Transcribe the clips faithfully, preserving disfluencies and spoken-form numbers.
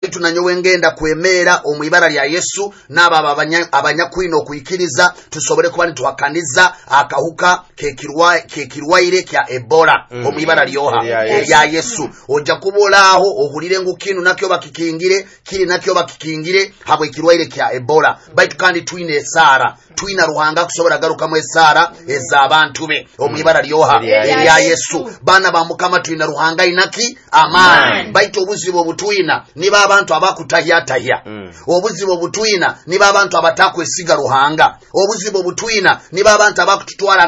baitu nanyowe ngenda kwemera omwibara lya Yesu n'aba abanya abanyakwino okuyikiriza tusobole kuba nitwakaniza akahuka kekirwa kekirwaire kya Ebola mm. omwibara lyoha ya Yesu ojja kubolaho ohulire ngukinu nakyo bakikingire kiri nakyo bakikingire habwe kirwaire kya Ebola baitu kandi twine esara twina ruhanga kusobora garuka mu esara eza abantu be omwibara lyoha ya Yesu bana ba mukama twina ruhanga inaki amani baitu obuzibo butwina niba abantu abakutahya tahya mm. obuzibo butwina niba abantu abatakwesiga ruhanga obuzibo butwina niba abantu abakututwala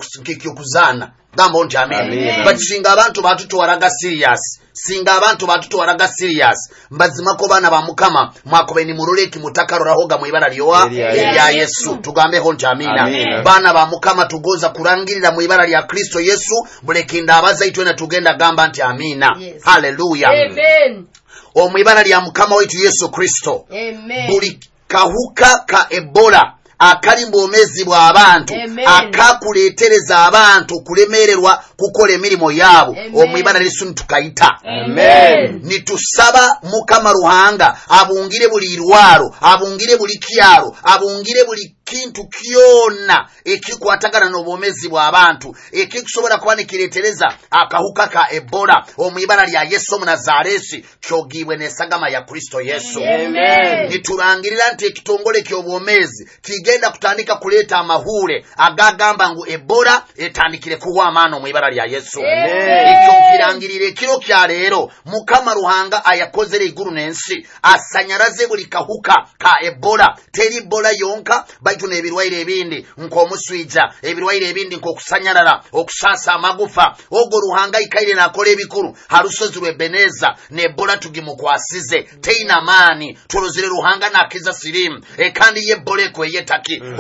nkekyo gambo nti amen but singa abantu batutwalaga serious singa abantu batutwalaga serious mbazima ko bana ba mukama mwakobe ni muruleki mutakarorahoga mu ibara lyoa ya Yesu tugambe ho nti amina bana ba mukama tugoza kurangirira mu ibara lya Kristo Yesu bulekinda abaza itwena tugenda gamba nti amina yes. Hallelujah amen o mu ibara lya mukama wetu Yesu Kristo amen buli kahuka ka Ebola akali mbomezi bwa abantu akakuletereza abantu kulemererwa kukola emirimu yabo omwibana lisu tukayita amen nitusaba mukama ruhanga abungire buli irwaro abungire buli kyaro abungire buli kintu kyona ekikwatagana n'obomezi bwa abantu ekikusobora kuba nikiretereza akahuka ka Ebola omwibana lya Yesu Munazaresi kyogibwe nesagama ya Kristo Yesu amen niturangirira nti ekitongole ky'obomezi genda kutandika kuleta amahule agagamba ngu Ebola etandikire kuwa amano mu ibara lya Yesu ekyonkirangirire kiro kya lero mukama ruhanga ayakozere iguru nensi asanyaraze buli kahuka ka Ebola teri Ebola yonka baitu nebirwaire ebindi nkomuswija ebirwaire ebindi nkokusanyarara okusasa amagufa ogo ruhanga ikaire nakola ebikuru harusozi rwebeneza ne Ebola tugimukwasize teina mani tulozire ruhanga nakiza sirimu e kandi Ebola kweyeta Mm.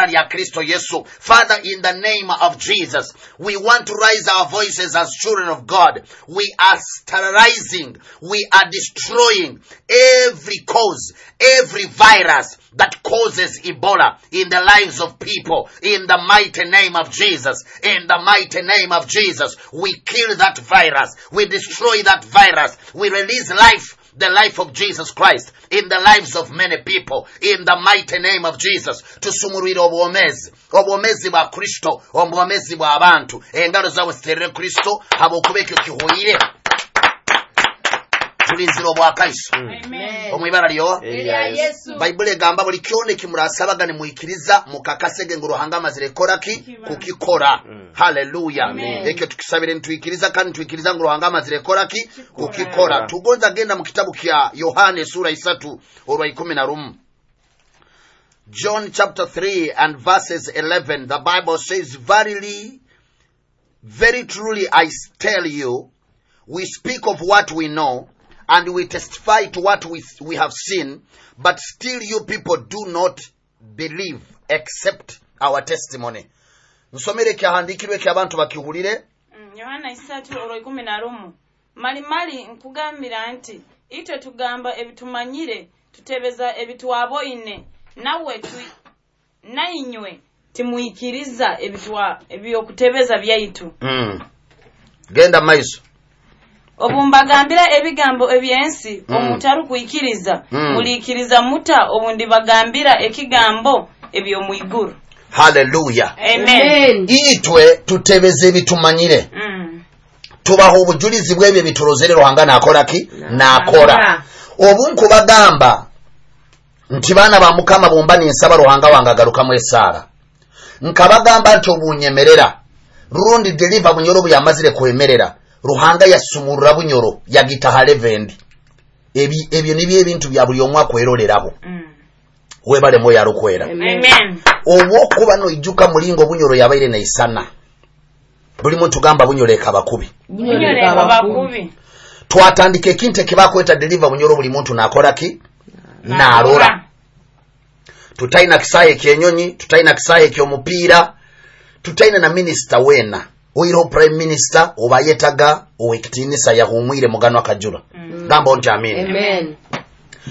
Father, in the name of Jesus, we want to raise our voices as children of God. We are sterilizing, we are destroying every cause, every virus that causes Ebola in the lives of people. In the mighty name of Jesus, in the mighty name of Jesus, we kill that virus, we destroy that virus, we release life, the life of Jesus Christ in the lives of many people in the mighty name of Jesus. Tusumurira obwomezi obwomezi bwa Kristo obwomezi bwa abantu engalo zawe ziterere Kristo habokubeka kihoyire tulinziro bwa Kristo amen omwibara lyo Yesu Bible gamba buli kyone kimurasabagane muikiriza mukakasege ngo ruhanga mazire koraki kukikora haleluya ekyo tukisabire ntwikiriza kandi twikiriza ngo ruhanga mazire koraki kukikora tugonza genda mu kitabu kya Yohane sura isatu orwa ikumi na rum John chapter three and verses eleven the Bible says verily very truly I tell you we speak of what we know and we testify to what we, we have seen, but still you people do not believe except our testimony. Nsomere kyahandikirwe ky'abantu bakihulire. Yohana isatu oro ikumi na rumu. Mali mali nkugambira nti ite tugamba ebitumanyire tutebeza ebituwabo ine nawe tu nainywe timuyikiriza ebituwa ebiyokutebeza byaitu. Mm. Genda maiso. Obumbagambira ebigambo ebyensi mm. omutaru kuyikiriza mm. mulikiriza muta obundi bagambira ekigambo ebyo muiguru. Hallelujah amen itwe tutebeze bitumanyire mm. tubaho obujulizi bwebyo biturozere ruhanga nakoraki nakora obunku bagamba nti bana ba mukama bomba ninsaba ruhanga wanga garuka mu esara nkabagamba nti obunyemerera rundi deliver bunyoro buyamazire kwemerera ruhanga yasumurura bunyoro yagitaha levendi ebi ebyo nibyo ebintu bya buli omwa kweroleraho mm. webale moya rukwera amen owo kuba no ijuka mulingo bunyoro yabaire na isana buli muntu gamba bunyoro ekabakubi bunyoro ekabakubi twatandike kinte kibakweta deliver bunyoro buli muntu nakola ki na arora tutaina kisaye kyenyonyi tutaina kisaye ky'omupiira tutaina na minister wena oiro prime minister obayetaga owekitinisa yahumwire mugano akajura mm. gamba nti amen amen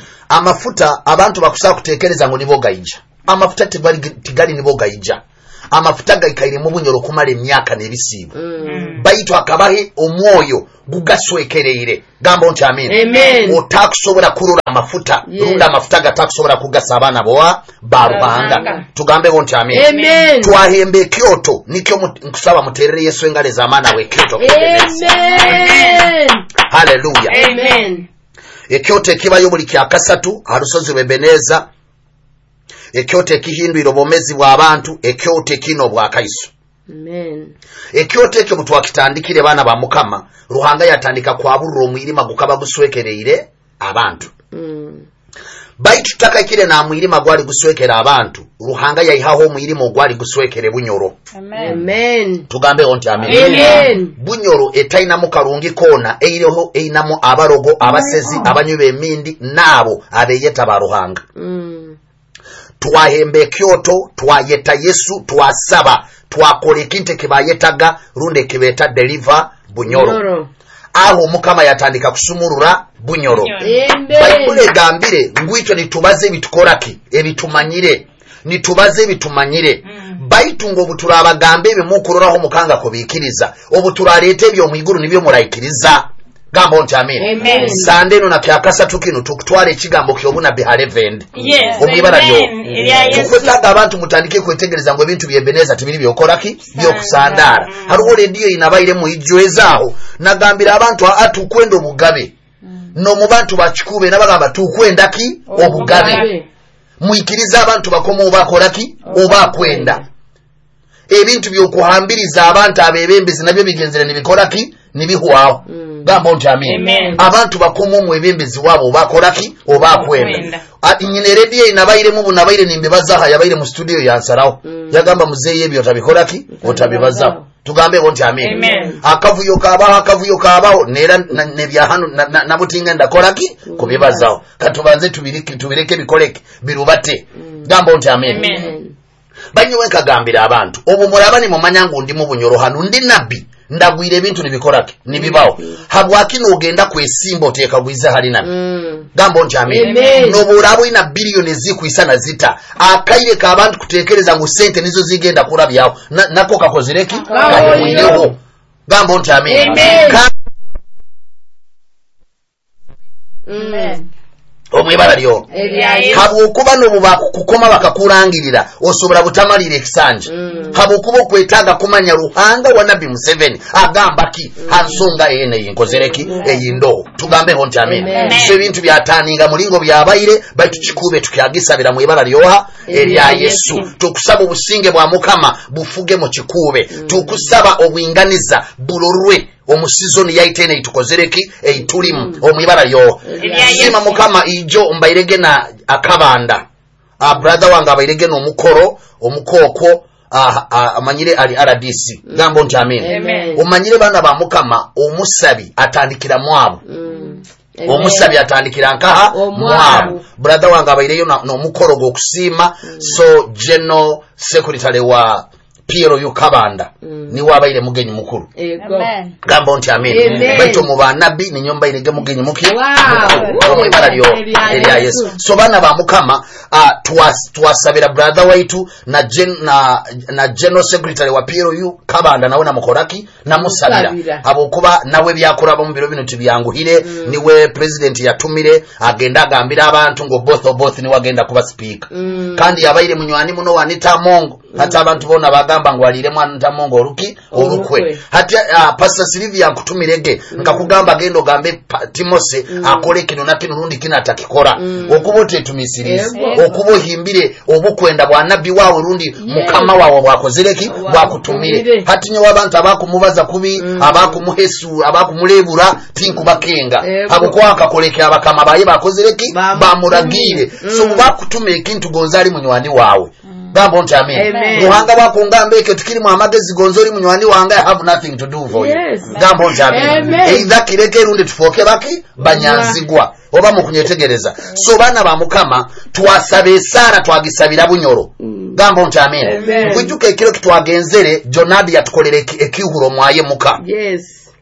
amafuta abantu bakusaba kutekereza ngo nibo gayija amafuta tibali tigali nibo gayija amafuta gaikaire mu bunyoro kumala emyaka n'ebisiibo Mm. baitu akabahe omwoyo gugaswekereire gamba nti amen Amen. otakusobola kulola amafuta Yes. lunda amafuta gatakusobola kugasa abaana bowa baruhanga Baruhanga. tugambeho nti amen Amen. twahemba ekyoto nikyo mu- nkusaba muterere yesu engalo ez'amaana we ekyoto kibeneza. Amen. haleluya Amen. ekyoto ekibayo buli kyakasatu alusozi lwebeneza ekyoto ekihindwira obwomezi bw'abantu ekyoto ekino obwakaiso Amen. ekyoto ekyo mutwakitandikire baana ba mukama ruhanga yatandika kwabulura omwirima gukaba guswekereire abantu Mm. baitu tutakakire na mwirima gwali guswekera abantu ruhanga yayihaho omwirima ogwali guswekere bunyoro Amen. Amen. tugambeho nti amen Amen. bunyoro etayinamu kalungi koona eiriho einamu abarogo abasezi abanywi b'emindi naabo abeyeta ba ruhanga Mm. twahemba ekyoto twayeta yesu twasaba twakola ekintu ekibayetaga rundi ekibeeta deliver bunyoro Bunyoro. aho omukama yatandika kusumulula bunyoro bayibuli Amen. egambire ngwityo nitubaze ebitukolaki ebitumanyire nitubaze ebitumanyire baitu ng'obutula abagambe ebimukuloraho mukanga kubiikiriza obutula aleeta ebyomwiguru nibyo mulaikiriza gamba nti amen Amen. sande eno nakyakasatu kino tukutwala ekigambo ky'obunabbi halevend Yes. omwibala lyo Amen. Erya Yesu. tukwetaga abantu mutandike kwetegereza ngu ebintu byebeneza tibiri byokolaki byokusandaala Mm. haliwo lediyo inabaire mu ijjo ezaaho nagambira abantu aa tukwenda obugabe no mu bantu bakikube nabagamba tukwendaki obugabe Amen. muyikiriza abantu bakoma obakolaki oba kwenda ebintu byokuhambiriza abantu abebembezi nabyo bigenzere nibikolaki nibihwaho Mm. gamba nti amen Amen. abantu bakoma omwebembezi waabo obakolaki oba kwenda Kwenda. nyina erediyo inabairemu bunabaire nimbibazaho yabaire mu studio yansalawo Mm. yagamba muzeeyo ebyo otabikolaki otabibazaho tugambeho nti amen Amen. akavuyo kabaho akavuyo kabaho neera na- nebyahano na- na- nabutinga ndakolaki kubibazaho katubanze tubireke tubireke bikoleke birubate gamba nti amen Amen. banyiwe nkagambira abantu obwo mulaba nimumanya ngu ndi mu bunyoro hano ndi nabbi ndagwira ebintu nibikolaki nibibawo habwaki n'ogenda kwesimba oteekagwize hali nabbi Mm. gamba nti amen Amen. n'obwolaba olina biliyoni ezikwisa na zita akaire k'abantu kuteekereza ngu sente nizo zigenda kulabyawo Na- nako kakozireki kahiwireho gamba nti amen Amen. Ka- Mm. omwibala lyo Erya Yesu. habwokuba n'obwo bakukukoma bakakulangirira osobola butamalira ekisanja Mm. habwokuba okwetaaga kumanya ruhanga wa nabbi museveni agamba ki hansonga eno eyinkozereki eyindoho tugambeho nti amen Amen. so ebintu byataninga mulingo byabaire baitu kikube tukyagisabira mu ibala lyoha erya yesu tukusaba obusinge bwa mukama bufuge mu kikuube tukusaba obwinganiza bulolwe omusizoni yaitene itukozereki eitulimu omwibala lyo Erya sima Yesu. mukama ijo mbairege na akabanda a brother wange abairege n'omukoro omukooko ah, ah, amanyire ali R D C gambo nti amen Amen. omanyire baana ba mukama omusabi atandikira mwabo Mm. omusabi atandikira nkaha Omwabu. mwabo brother wange abaireyo na- n'omukoro gw'okusiima so general secretary wa P L U kabanda Mm. niwe abaire mugenyi mukuru Ego. Amen. gambo nti amen Amen. baitu mu banabbi ninyo mbairege mugenyi muki Wow. omwibala lyo Erya erya Yesu. yesu so baana ba mukama ah, twas- twasabira brother waitu na, gen, na, na general secretary wa P L U kabanda nawe namukolaki namusabira Musabira. abokuba nawe byakolaba mu biro bino tibyanguhire niwe president yatumire agenda agambira abantu ngo both of both niwe agenda kuba speaker Mm. kandi yabaire munywani muno wanita mongo hata abantu bona bagamba ngo alire mwana ntamongo oluki olukwe Olukwe. hati uh, pastor Silvia nkutumirege nkakugamba gendo gambe pa- Timose akole kino na kino rundi kina atakikora okuba otetumisiriza Ego. okuba ohimbire obukwenda bwa nabbi waawe rundi mukama waawe bwakozereki bwakutumire Bwakutumire. hati nyo abantu abakumubaza kubi abakumuhesu abakumulebura tinkubakenga Ego. habukwa akakoleke abakama baye bakozereki Bamu- bamuragire so bakutuma ekintu gonzali munywani waawe gambo nti amen Amen. ruhanga bakungambe eke tukirimu amagezi gonzoli munywani wange I have nothing to do for you Yes. gambo nti amen Amen. eitha kireke rundi tufoke baki banyanzigwa oba mukunyetegereza so baana ba mukama twasaba esaara twagisabira bunyoro gambo nti amen Amen. nkwijjuka ekiro kitwagenzere jonadi yatukolera eki- ekiwulo mwaye muka Yes.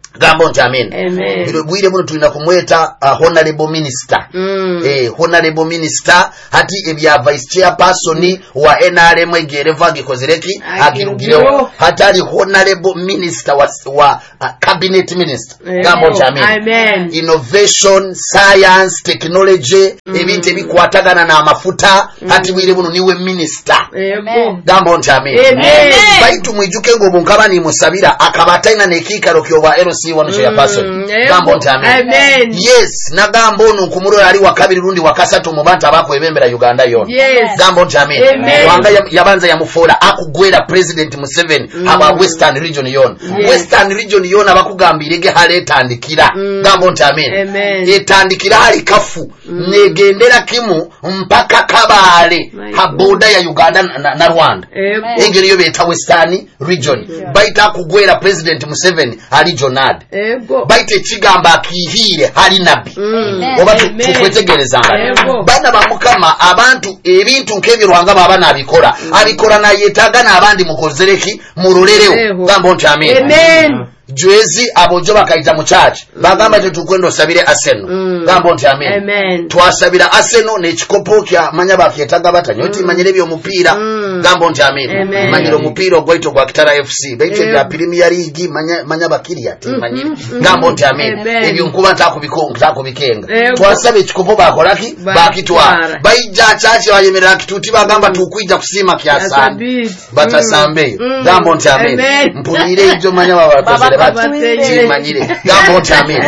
gambo nti amen. Amen. Bwire buno tulina kumweta uh, honorable minister. Mm. Eh, honorable minister hati ebya vice chairperson wa N R M gereva gikozereki agirugiro hatali honorable minister wa, wa uh, cabinet minister. Amen. Gambo nti amen. Amen. Innovation, science, technology, mm. ebintu ebikwatagana na amafuta mm. hati bwire buno niwe minister. Amen. Gambo nti amen. Amen. Baitu mwijuke ngo bunkabani musabira akabataina nekikaro kyoba L C one mm. chairperson. Gambo nti amen. Amen. Yes, na gambo ono kumuro ali wakabiri rundi wakasatu mu bantu abako ebembera Uganda yona. Yes. Gambo nti amen. Wanga yabanza yamufola akugwera President Museveni mm. aba Western region yona. Yes. Western region yona bakugambirege hale etandikira. Mm. Gambo nti amen. Etandikira hali kafu mm. negendera kimu mpaka Kabale haboda ya Uganda na, na Rwanda. Engeri yo beta Western region. Yeah. Baita kugwera President Museveni ali Jonad. Ego. Baita chigamba akihire hali nabi. Mm. Oba tukwetegerezanga. Bana bamukama abantu ebintu nkebyo Rwanga baba nabikora. Mm. Abikora na yetaga na abandi mukozereki murulereo. Gambo nti amen. Amen. Jwezi abojo bakaita mu church mm. bagamba tukwendo sabire Arsenal mm. gambo nti amen. Amen. Twasabira Arsenal ne chikopo kya manya bakiyetaga batanyoti mm. manyire byo mupira mm. gambo nti amen. Amen. Manyire mupira ogwaito gwa Kitara F C baite ya Premier League manya manya bakiria ti manyire mm -hmm. gambo nti amen. Ebyo nkuba takubikonga takubikenga twasabe chikopo bakolaki bakitwa baija church bayemerera kituti bagamba tukwija kusima kyasande batasambe mm. gambo nti amen. Mpulire ibyo manya baba manyire gambo nti amen.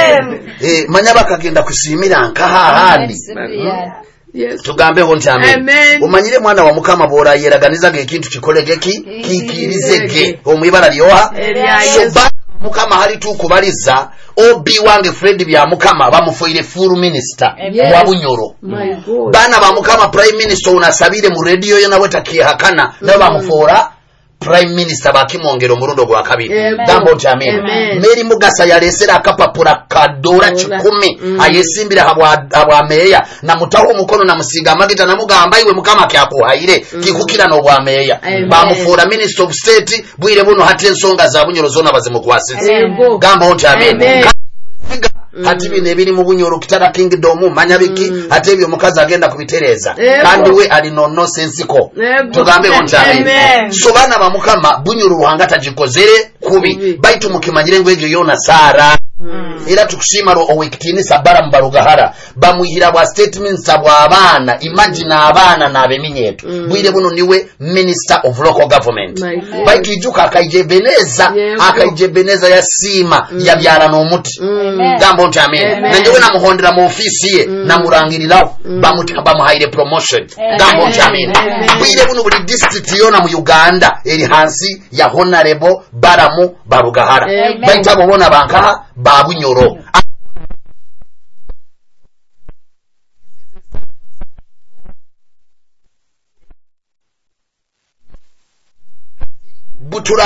Eh manya bakagenda kusimira nkaha handi. Yes. Tugambeho nti amen. Umanyire mwana wa mukama bora yeraganizaga ekintu kikolege ki kikirizege omwibara lyoha so ba mukama hali tukubaliza obi wange Fred bya mukama bamufoire full minister yes. wa Bunyoro bana ba mukama prime minister unasabire mu radio yo nawe takihakana mm. na bamufora Prime Minister bakimongero murundo gwa kabiri gambo nti amen. Meri Mugasa yalesera akapapura kadora kikumi mm. ayesimbira habwa habwa meya na mutaho mukono na musinga magita na mugamba iwe mukama kyakuhaire mm. kikukira no bwa meya bamufura Minister of State bwire buno hati ensonga za Bunyoro zona bazimu kwasiza gambo nti amen. Mm. Hati bine biri mu Bunyoro Kitara Kingdom manyabiki mm. hati ebyo mukazi agenda kubitereza kandi we ali no nonsense ko tugambe nti amen. So bana ba mukama Bunyoro Ruhanga tajikozere kubi mm. baitu mukimanyire ngwegyo yona Sara mm. era tukushima ro owekitini sabara mbarugahara bamuhira bwa statements abwa abana imagine abana nabe minyeto mm. bwire buno niwe Minister of Local Government baitu ijuka akaije Beneza yeah, akaije Beneza ya sima mm. ya byara no muti mm. gambo nti amen. Nanjewe na muhondera mu ofisi ye mm. na murangiriraho mm. bamutaba muhaire promotion gambo nti amen. Bwire buno buli district yona mu Uganda eri hansi ya Honorable Baramu Barugahara baita bobona bankaha ba Bunyoro butura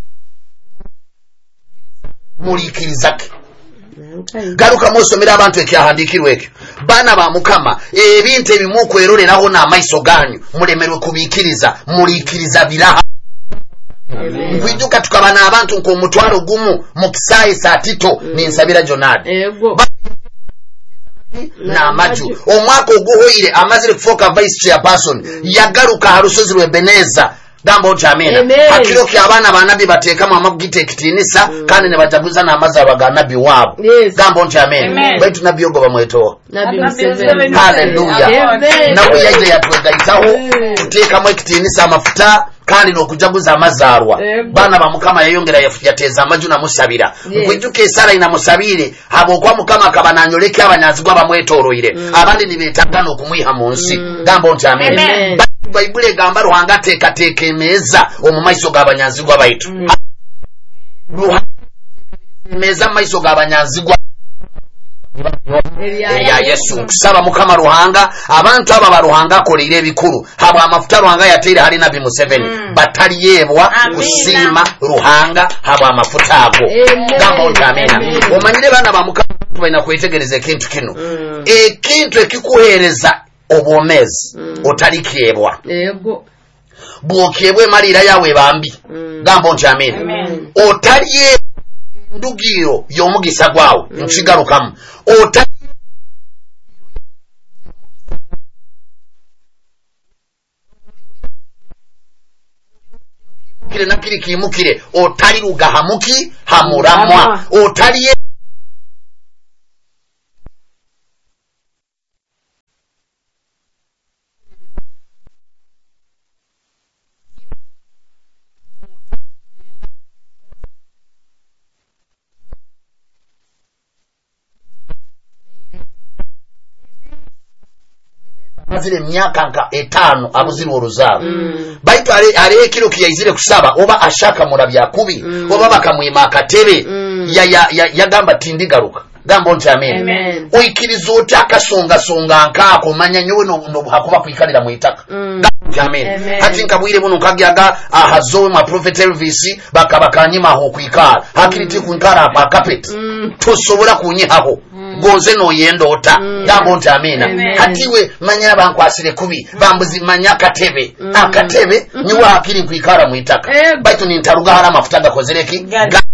mulikirizake garuka musomera abantu ekyahandikirwe ekyo bana ba mukama ebintu ebimukweroreraho na maiso ganyu mulemerwe kubikiriza mulikiriza biraha Nkwijuka tukabana abantu nko mutwaro gumu mukisayi satito mm. ni nsabira Jonad ego na maju omwako oguhoire amazire kufoka vice chairperson mm. yagaruka harusozi rwe Beneza gambo nti amen. Hakiro ki abana banabi batekamu amagite ekitinisa mm. kandi ne bajaguza na amaza abaganabi wabo yes. gambo nti amen. Baitu nabi yogo bamweto nabi Museveni hallelujah nawe yaje yatwegaitaho tutekamu ekitinisa amafuta kandi nokujaguza amazarwa bana ba mukama yayongera yateza amaju na musabira nkwijuke Sara ina musabire abo kwa mukama kabananyoleke abanyazigwa bamwetoroire mm. abandi nibetagana okumwiha munsi mm. gambo nti amen, amen. Baibule gamba Ruhanga teka tekemeza omumaiso g'abanyazigwa baitu mm. Ruhanga meza maiso g'abanyazigwa ya Yesu kusaba mukama Ruhanga abantu aba baruhanga akolera ebikuru habwa amafuta Ruhanga yateere hali nabi Museveni mm. batali yebwa kusima Ruhanga habwa amafuta ago gambo nti amena omanyire bana ba mukama balina kwetegereza ekintu kino mm. ekintu ekikuhereza obwomezi mm. otalikebwa yego bwokebwe malira yawe bambi mm. gambo nti amena otaliye ndugiro y'omugisa gwawe nkigarukamu ota kire nakiri kimukire otali lugahamuki hamuramwa otali mazire myaka nka etano abuzira oluzaalo mm. baitu ale ale kilo kiyizire kusaba oba ashaka murabya kubi mm. oba bakamwima akatebe mm. ya ya yagamba ya tindigaruka gambo nti amen, amen. Oikirizo otakasonga songa nkako manya nyowe no, no hakuba kuikalira mu itaka mm. Amen. Hati nkabwire muno nkagyaga ahazowe ma prophet Elvis bakabakanyima ho kuikala hakiriti kuikala pa carpet mm. tosobola kunyihaho mm. goze no yendota mm. gambo nti amena amen. Hatiwe manya bankwasire kubi bambuzi manya katebe mm. akatebe mm. niwa hakiri kuikala mu itaka eh. Baitu ni ntaruga hala mafuta gakozereki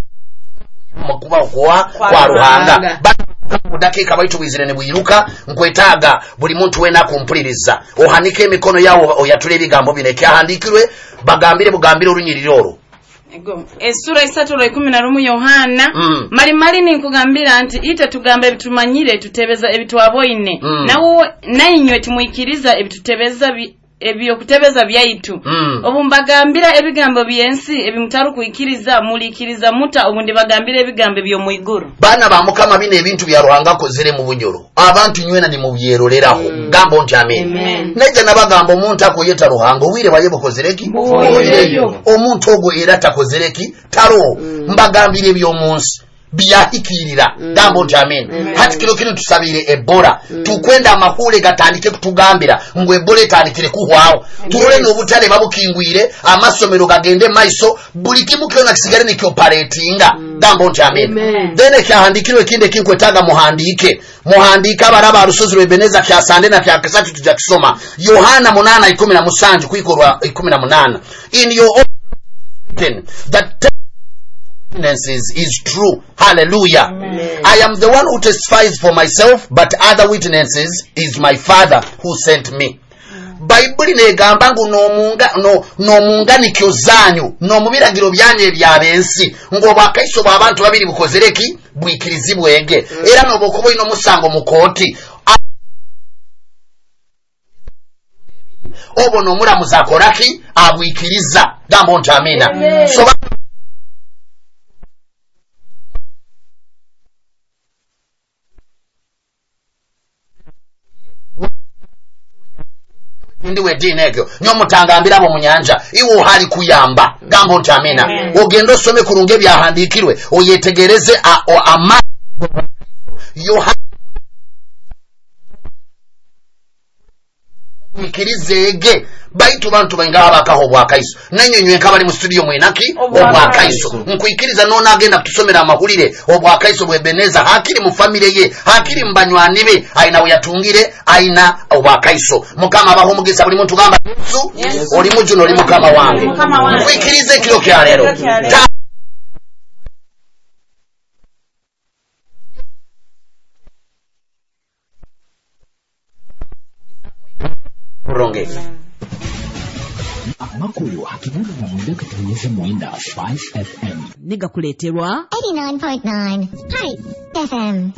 makuba kwa kwa ruhanga dakika baitu wizire ne buyiruka nkwetaga buli muntu wena kumpuliriza ohanike emikono yawo oyatule ebigambo bineke ahandikirwe bagambire bugambire olunyiriro ego esura isatu lo kumi na rimwe Yohana mm. mali mali ni nkugambira nti ite tugamba ebitumanyire tutebeza ebitwaboine mm. nawo nayinywe timuyikiriza ebitutebeza bi ebyo kutebeza byaitu mm. obumbagambira ebigambo byensi ebimutaru kuikiriza mulikiriza muta obundi bagambira ebigambo byo muiguru bana ba mukama bine ebintu bya ruhanga kozere mu bunyoro abantu nywena ni mu byeroleraho mm. gambo nti amen, amen. Neje nabagambo omuntu akoyeta ruhanga wire baye bokozereki omuntu ogo era takozereki taro mm. mbagambire byo munsi biyahikirira mm. gambo nti amen, amen. Hati kilo kino tusabire Ebola mm. tukwenda amahule gatandike kutugambira ngwe Ebola etandikire kuhwawo turole n'obutale babukingwire amasomero gagende maiso buli kimu kyona kisigare ni operatinga mm. gambo nti amen, amen. Dene kyahandikirwe kinde kinkwetaga muhandike muhandika baraba rusozi rwebeneza kyasande na kyakasatu tujja kisoma Yohana munana ikumi na musanju kuikorwa ikumi na munana in your written that witnesses is true. Hallelujah. Amen. I am the one who testifies for myself, but other witnesses is my Father who sent me. Bible negamba ngu no munga no no munganikyo zanyu no mubiragiro byanye byabensi ngo bakaiso babantu babiri bukozereki bwikirizibwenge era no bokubo ino musango mukoti obo no muramuza koraki abwikiriza gambo nti amina so ndiwe dinegyo nyo mutangambira abo munyanja iwo hali kuyamba gambo nti amina ogendo some kurunge byahandikirwe oyetegereze ama Yohana mikirizege baitu bantu bangaba bakaho bwa kaiso nanyonywe nkabali mu studio mwenaki obwa kaiso nkuikiriza nona agenda kutusomera amahulire obwa kaiso bwebeneza hakiri mu family ye hakiri mbanywani be aina uyatungire aina obwa kaiso mukama abaho mugisa buli muntu gamba Yesu yes. Oli mujuno oli mukama wange nkuikirize kilo kya lero Ronge amakuru hakibuna na mwenda katonyesha mwenda five F M niga kuleterwa eighty-nine point nine Pipe F M.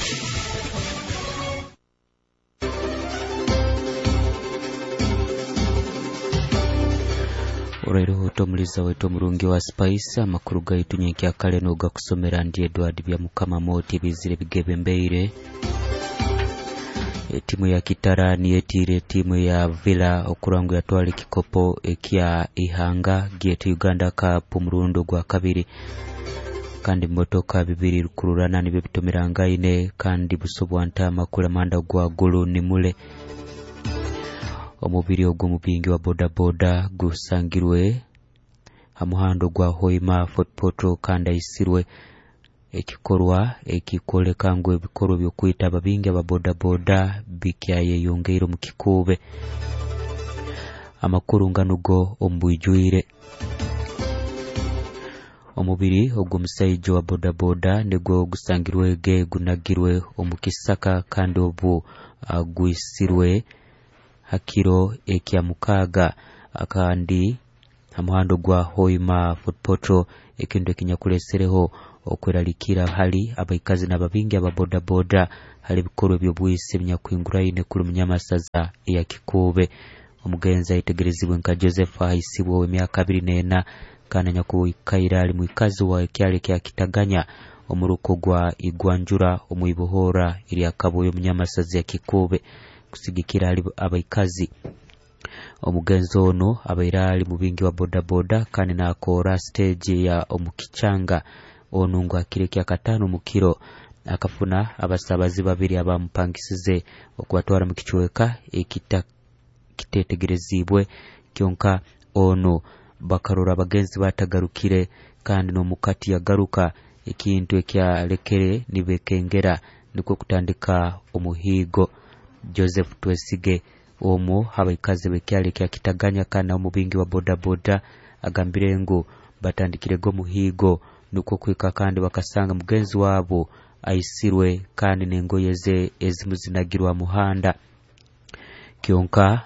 Orero hotomuliza wetu murungi wa Spice amakuru gaitu nyenkya kale no gakusomera ndi Edward bya mukama moti bizire bigebe mbeire e, timu ya Kitarani etire timu ya Villa okurangu yatwali kikopo ekya Ihanga giete Uganda Cup murundo gwa kabiri kandi motoka bibiri rukururana nibe bitomiranga ine kandi busobwanta makula manda gwa gulu ni mule omubiri ogw'omubingi wa boda boda gusangirwe amuhando gwa Hoima Fort Portal kanda isirwe ekikorwa ekikoleka ngo ebikoro byo kwita ababingi aba boda boda bikyaye yongeiro mu kikube amakuru nganugo ombuyjuire omubiri ogw'omusaijo wa boda boda nigwo gusangirwege gunagirwe omukisaka kandi obu agwisirwe hakiro ekya mukaga akandi amuhando gwa Hoima Food Patrol ekintu ekinyakulesereho okweralikira hali abaikazi n'ababingi aba boda boda hali bikorwa by'obwise binyakwinguraine kuri munyamasaza ya Kikube. Omugenzi ayitegerezibwe nka Joseph ahisibwe w'emyaka abiri n'ena kana nyakuikaira ali muikazi wa ekyale kya Kitaganya omuruko gwa Igwanjura omuibohora iri akaboyo munyamasaza ya Kikube kusigikira ali abaikazi. Omugenzi ono abairali mubingi wa boda boda kandi nakora stage ya omukichanga ono ngo akireki akatano mukiro akafuna abasabazi babiri abamupangisize okubatwara mu kichweka ekita kitetegerezibwe kyonka ono bakarora abagenzi batagarukire kandi no mukati yagaruka ekintu ekyalekere nibekengera niko kutandika omuhigo. Joseph Twesige omo habaikaze bekyale kya Kitaganya kana omubingi wa boda boda agambire ngo batandikire go muhigo nuko kwika kandi bakasanga mugenzi wabo aisirwe kandi nengoyeze ezimuzinagirwa muhanda kyonka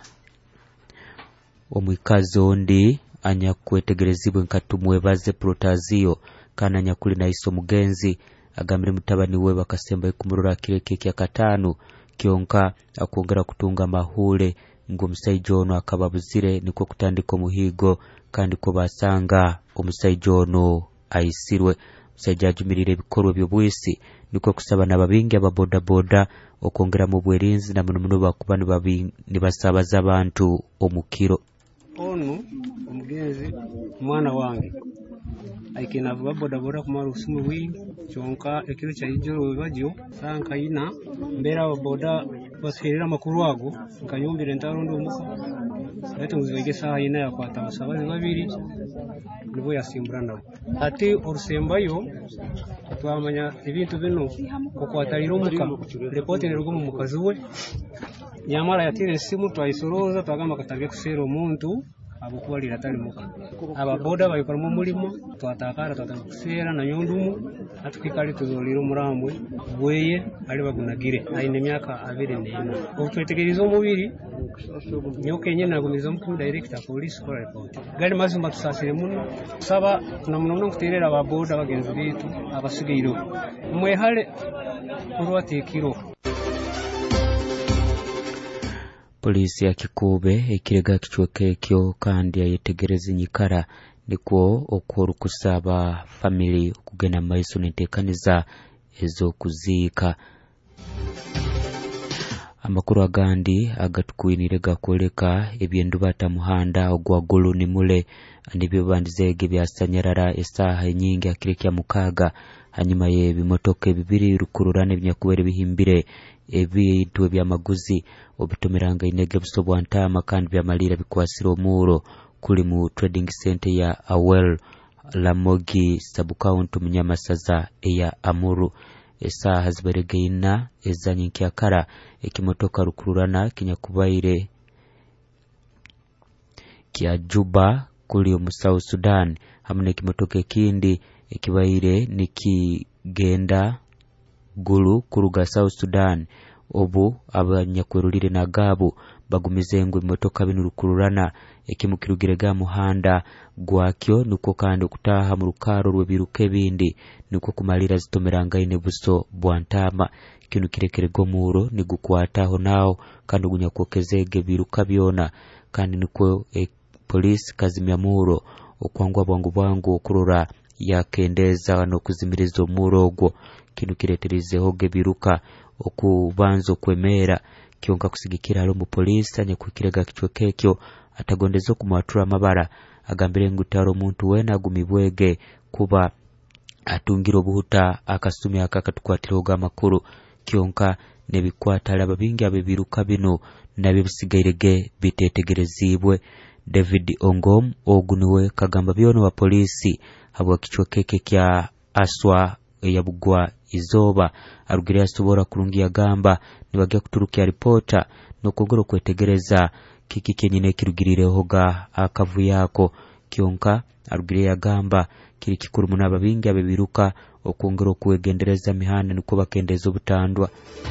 omwikazi ondi anya kwetegerezibwe nkatumwe baze protazio kana nyakuli na iso mugenzi agambire mutabani we bakasemba ikumurura kireke kya katanu kyonka akongera kutunga mahule ngo musaijo ono akababuzire niko kutandika muhigo kandi ko basanga omusaijo ono aisirwe. Musaijo ajumirire bikorwa by'obwisi niko kusaba nababingi aba boda boda okongera mu bwerinzi na muno bakubani babi nibasabaza abantu omukiro. Ono omugenzi mwana wange aikina vuba boda boda kumara usimu bwingi kyonka ekiro kya ijoro bajo sanka ina mbera wa boda basirira makuru ago nkayumbire ntarundo muka lete muzige saha ina ya kwata basabazi babiri nibo yasimbura nabo ati orusembayo twamanya ibintu bino kokwatalira muka report ne rugo mu mukazi we nyamara yatire simu twayisoroza twagamba katabye kusera omuntu abukwalira tali muka aba boda bayikora mu mulimo twatakara twatakusera na nyondumu atukikali tuzolira umurambwe bweye ali bagunagire aine myaka abiri n'ena okwetegereza omubiri nyoke nyene nagumiza mu director police for report gali mazima tusasire muno saba na muno kuterera aba boda bagenzi bitu abasigairo mwehale urwatekiro. Polisi ya Kikube ekirega kichweke ekyo kandi ayetegereza nyikara nikwo okuru kusaba family okugena maiso netekaniza ezo kuziika. Amakuru agandi agatukwinire gakoleka ebyendu bata muhanda ogwa gulu ni mule nibyo bandizege byasanyarara esaha nyingi akirikya mukaga hanyuma ye bimotoke bibiri rukururane byakubere bihimbire ebintu byamaguzi obitumiranga inege busobwa ntama kandi byamalira bikwasira omuro kuli mu trading center ya Awel Lamogi sub-county munyamasaza eya Amuru. Esaha ziberegeina ezanyinkakara ekimotoka rukururana kinyakubaire kya Juba kuli mu South Sudan hamwe ekimotoka ekindi ekibaire nikigenda gulu kuruga South Sudan obu abanyakwerulire na gabu bagumize ngo imotoka binurukururana ekimukirugirega muhanda gwakyo nuko kandi kutaha mu rukaro rwebiruke bindi nuko kumalira zitomeranga ine buso bwantama kinu kirekerego muro nigukwataho nawo kandi gunyakokezege biruka byona kandi nuko e, police kazimya muro okwangwa bwangu bwangu okurura yakendeza no kuzimiriza omuro ogwo kinu kireterize hoge biruka okubanzo kwemera kyonka kusigikira alo mu police anye kwikirega kichwekekyo atagondezo kumwatura amabara agambire ngutaro omuntu wena agumibwege kuba atungiro buhuta akasumi akakatukwatira oga makuru kyonka nebikwatala babingi abebiruka bino nabe bisigairege bitetegerezibwe. David Ongom ogunuwe kagamba byono wa polisi habwa kichwekeke kya aswa yabugwa izoba arugire asobora kurungia gamba nibagya kuturukia reporter no kongoro kwetegereza kiki kenyine kirugirire hoga akavu yako kyonka arugire yagamba kiri kikuru muna ababingi abebiruka okwongera okwegendereza mihanda niko bakendeza obutandwa.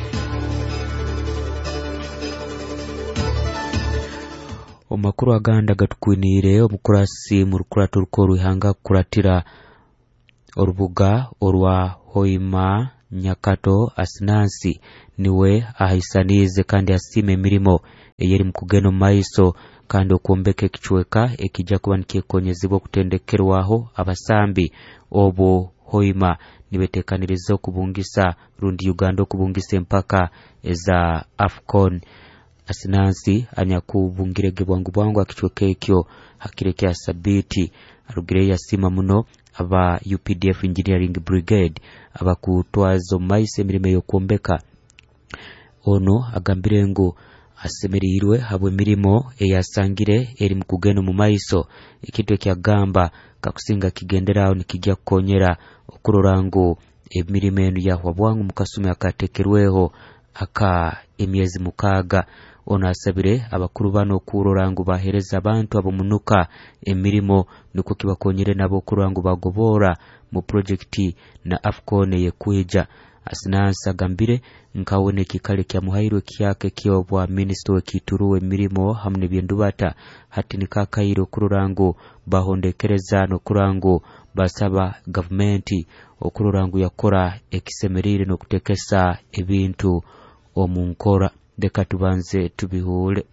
Omakuru aganda gatukwinire omukurasi mu rukurato rukoru ihanga kuratira orubuga orwa Hoima Nyakato Asinansi niwe ahisanize kandi asime mirimo eyeri mukugeno maiso kandi okumbeke kichweka ekijja kuba nikekonyezibwa kutendekerwaho abasambi obo Hoima nibetekaniriza okubungisa rundi Uganda okubungisa empaka eza Afcon. Asinansi anyakubungirege bwangu bwangu akichweka ekyo hakireke sabiti arugire yasima muno aba U P D F Engineering Brigade abakutwazo maise emirimo yokumbeka. Ono agambire ngo asemerirwe habwe mirimo eyasangire eri mukugeno mu maiso ikitu kyagamba kakusinga kigenderaho nikijja konyera okurorango emirimo enu yahwa bwangu mukasume akatekerweho aka emyezi mukaga. Ono asabire abakuru bano kurorango bahereza abantu abomunuka emirimo niko kibakonyere nabo kurango bagobora mu projekti na Afcon yekuija. Asinansi agambire nkawone kikale kya muhairwe kyake kyobwa minister wekituruwe mirimo hamne byendubata hati nikakairo kururango bahondekereza no kurango basaba government okururango yakora ekisemerire no kutekesa ebintu omunkora. Deka tubanze tubihule.